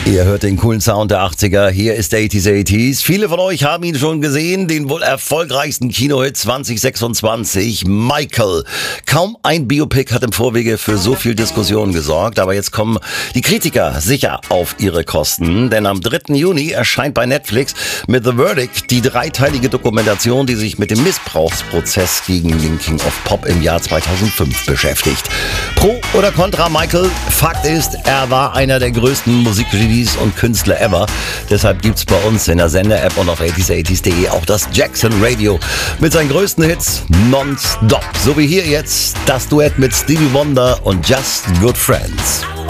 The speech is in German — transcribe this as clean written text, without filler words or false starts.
Ihr hört den coolen Sound der 80er. Hier ist 80s. Viele von euch haben ihn schon gesehen, den wohl erfolgreichsten Kinohit 2026, Michael. Kaum ein Biopic hat im Vorwege für so viel Diskussion gesorgt, aber jetzt kommen die Kritiker sicher auf ihre Kosten, denn am 3. Juni erscheint bei Netflix mit The Verdict die dreiteilige Dokumentation, die sich mit dem Missbrauchsprozess gegen den King of Pop im Jahr 2005 beschäftigt. Pro oder contra Michael? Fakt ist, er war einer der größten Musikgenies und Künstler ever. Deshalb gibt's bei uns in der Sender-App und auf 80s.de auch das Jackson Radio mit seinen größten Hits nonstop. So wie hier jetzt das Duett mit Stevie Wonder und Just Good Friends.